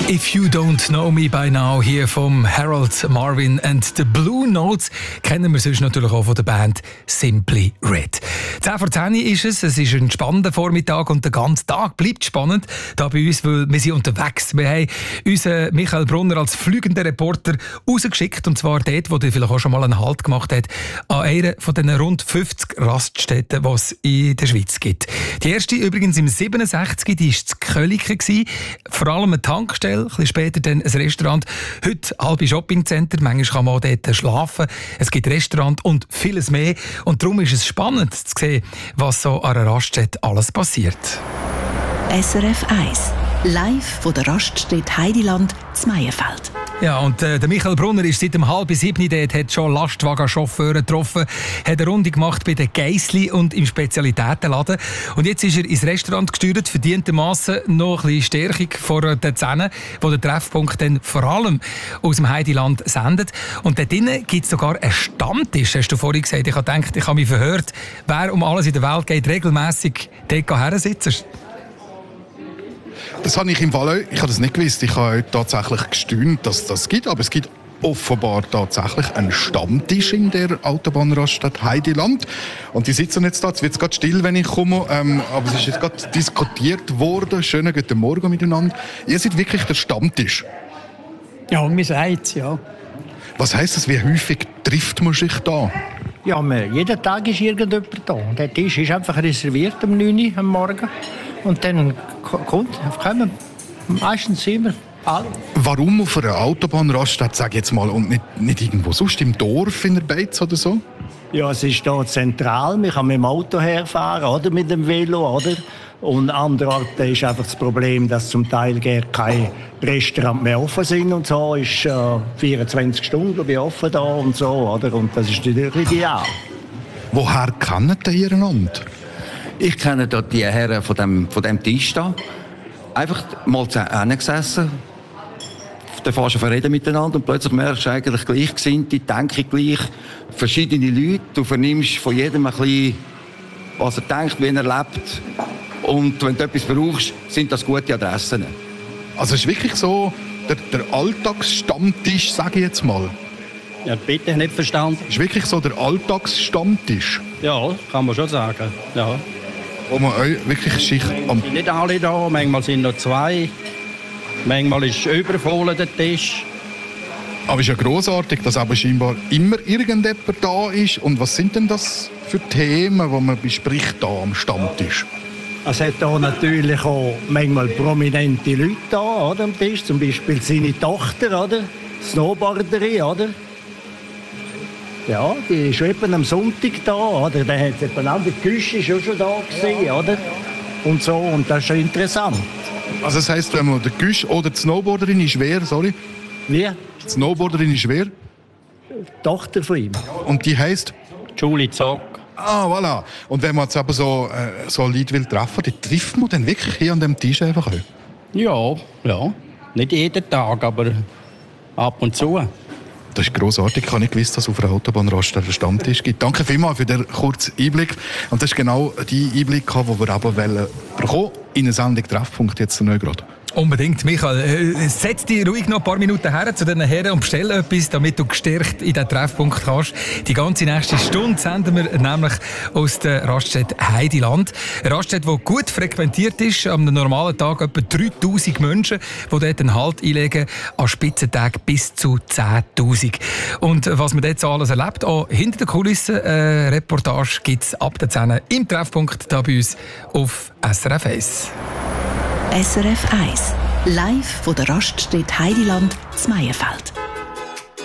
If You Don't Know Me By Now, hier vom Harold Marvin and the Blue Notes, kennen wir sonst natürlich auch von der Band Simply Red. 10 vor 10 ist es ist ein spannender Vormittag und der ganze Tag bleibt spannend da bei uns, weil wir sind unterwegs. Wir haben unseren Michael Brunner als fliegender Reporter rausgeschickt, und zwar dort, wo er vielleicht auch schon mal einen Halt gemacht hat, an einer von den rund 50 Raststätten, die es in der Schweiz gibt. Die erste übrigens im 67, die war in Köliken, vor allem eine Tankstelle, ein bisschen später dann ein Restaurant. Heute halbe Shoppingcenter, manchmal kann man auch dort schlafen. Es gibt Restaurant und vieles mehr. Und darum ist es spannend zu sehen, was so an einer Raststätte alles passiert. SRF 1, live von der Raststätte Heidiland in Meierfeld. Ja, und der Michael Brunner ist seit 6:30 dort, hat schon Lastwagenchauffeure getroffen, hat eine Runde gemacht bei den Geissli und im Spezialitätenladen. Und jetzt ist er ins Restaurant gesteuert, verdientermassen noch ein bisschen Stärkung vor den Zähnen, wo der Treffpunkt dann vor allem aus dem Heidiland sendet. Und dort drinnen gibt es sogar einen Stammtisch, hast du vorhin gesagt. Ich habe gedacht, ich habe mich verhört, wer um alles in der Welt geht, regelmässig dort hersitzt. Das habe ich im Fall auch, ich habe das nicht gewusst. Ich habe tatsächlich gestaunt, dass das gibt. Aber es gibt offenbar tatsächlich einen Stammtisch in der Autobahnraststätte Heidiland. Und die sitzen jetzt da. Jetzt wird es gerade still, wenn ich komme. Aber es ist jetzt gerade diskutiert worden. Schönen guten Morgen miteinander. Ihr seid wirklich der Stammtisch. Ja, man sagt es, ja. Was heisst das? Wie häufig trifft man sich da? Ja, jeden Tag ist irgendjemand da. Der Tisch ist einfach reserviert um 9 Uhr am Morgen. Und dann kommen meistens immer alle. Warum auf einer Autobahnraststätte, sage ich jetzt mal, und nicht irgendwo sonst im Dorf in der Beiz oder so? Ja, es ist hier zentral. Man kann mit dem Auto herfahren oder mit dem Velo. Oder? Und andererseits ist einfach das Problem, dass zum Teil gar keine Restaurants mehr offen sind. Und so ist 24 Stunden offen da und so. Oder? Und das ist natürlich ideal. Woher kennt ihr einander? Ich kenne dort die Herren von dem Tisch da. Einfach mal zusammengesessen, dann fährst du reden miteinander und plötzlich merkst du eigentlich Gleichgesinnte, denken gleich, verschiedene Leute. Du vernimmst von jedem ein bisschen, was er denkt, wie er lebt. Und wenn du etwas brauchst, sind das gute Adressen. Also es ist wirklich so der Alltagsstammtisch, sage ich jetzt mal. Ja, bitte, nicht verstanden. Ist wirklich so der Alltagsstammtisch? Ja, kann man schon sagen. Ja. Wo man wirklich sich am... Nicht alle da, manchmal sind noch 2. Manchmal ist übervoll der Tisch. Aber es ist ja grossartig, dass aber scheinbar immer irgendjemand da ist. Und was sind denn das für Themen, die man bespricht da am Stammtisch? Es hat hier natürlich auch manchmal prominente Leute da, oder, am Tisch. Zum Beispiel seine Tochter, oder? Snowboarderin, oder? Ja, die ist eben am Sonntag da, oder? Der hat eben auch die Küche ist auch schon da gewesen, oder? Und so, und das ist schon interessant. Also das heisst, wenn man der Küche oder die Snowboarderin ist wer, sorry? Wie? Die Snowboarderin ist wer? Die Tochter von ihm. Und die heisst? Julie Zock. Ah, voilà. Und wenn man jetzt aber so Leute will treffen, die trifft man dann wirklich hier an dem Tisch einfach auch? Ja. Nicht jeden Tag, aber ab und zu. Das ist grossartig. Ich habe nicht gewusst, dass es auf einer Autobahnraststätte einen Stammtisch gibt. Danke vielmals für den kurzen Einblick. Und das ist genau die Einblick, den wir aber bekommen in einer Sendung Treffpunkt jetzt neu gerade. Unbedingt, Michael. Setz dich ruhig noch ein paar Minuten her zu diesen Herren und bestell etwas, damit du gestärkt in diesen Treffpunkt kannst. Die ganze nächste Stunde senden wir nämlich aus der Raststätte Heidiland. Eine Raststätte, die gut frequentiert ist. Am normalen Tag etwa 3000 Menschen, die dort einen Halt einlegen. An Spitzentagen bis zu 10.000. Und was man dort so alles erlebt, auch hinter den Kulissen, Reportage gibt es ab der 10 im Treffpunkt hier bei uns auf SRF 1. SRF 1, live von der Raststätte Heidiland in Meierfeld.